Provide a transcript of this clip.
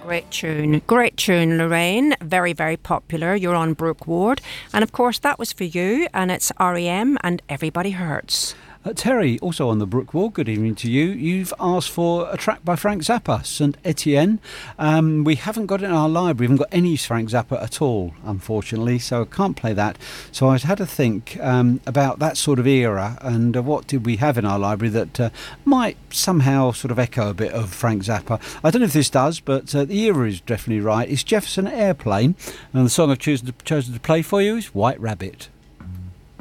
Great tune, Lorraine. Very, very popular. You're on Brooke Ward. And of course, that was for you, and it's REM and Everybody Hurts. Terry, also on the Brooke Wall, good evening to you. You've asked for a track by Frank Zappa, St Etienne. We haven't got it in our library. We haven't got any Frank Zappa at all, unfortunately, so I can't play that. So I had to think about that sort of era and what did we have in our library that might somehow sort of echo a bit of Frank Zappa. I don't know if this does, but the era is definitely right. It's Jefferson Airplane, and the song I've chosen to play for you is White Rabbit.